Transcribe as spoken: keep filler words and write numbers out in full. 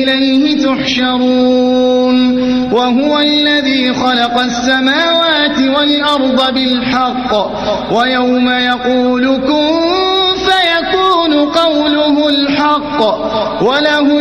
إليه تحشرون وهو الذي خلق السماوات والأرض بالحق ويوم يقول كن فيكون قوله الحق وله